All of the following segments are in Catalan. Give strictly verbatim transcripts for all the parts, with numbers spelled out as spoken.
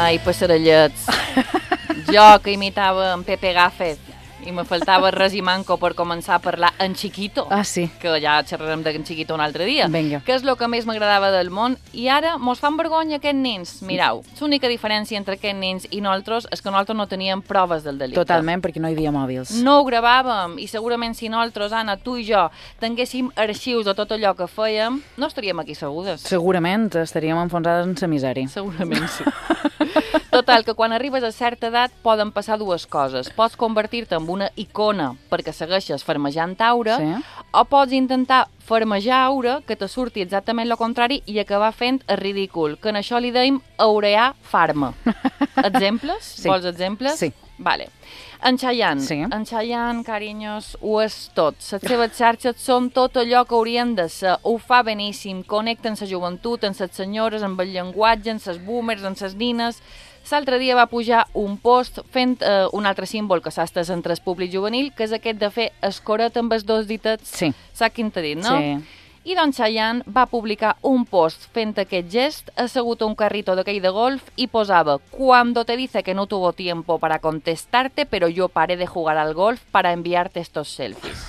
Ai, passarellets. Jo que imitava en Pepe Gaffet i me faltava res i manco per començar a parlar en Chiquito. Ah, sí. Que ja xerrarem de en Chiquito un altre dia. Vinga. Que és el que més m'agradava del món. I ara mos fan vergonya aquests nens. Mirau, l'única diferència entre aquests nens i nosaltres és que nosaltres no teníem proves del delicte. Totalment, perquè no hi havia mòbils. No ho gravàvem i segurament si nosaltres, Anna, tu i jo, tinguéssim arxius de tot allò que fèiem, no estaríem aquí segudes. Segurament estaríem enfonsades en sa misèria. Segurament sí. Total, que quan arribes a certa edat poden passar dues coses. Pots convertir-te en una icona perquè segueixes farmejant aura, Sí. o pots intentar farmejar aura, que te surti exactament el contrari i acabar fent el ridícul, que en això li deim aurear farma. Exemples? Sí. Vols exemples? Sí. Vale. En Chayanne. Sí. En Chayanne, carinyos, ho és tot. Les seves xarxes són tot allò que haurien de ser. Ho fa beníssim. Connecta amb la joventut, amb les senyores, amb el llenguatge, amb les boomers, amb les nines. L'altre dia va pujar un post fent eh, un altre símbol que s'ha estès entre el públic juvenil, que és aquest de fer escoret amb els dos ditets. Sí. Saps quin t'ha dit, no? Sí. I doncs Chayanne va publicar un post fent aquest gest, assegut a un carrito d'aquell de golf i posava: «Cuando te dice que no tuvo tiempo para contestarte, pero yo paré de jugar al golf para enviarte estos selfies».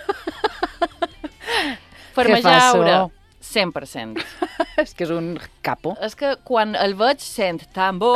Farmejar aura, cent per cent. És que és un capo. És que quan el veig sent tambor,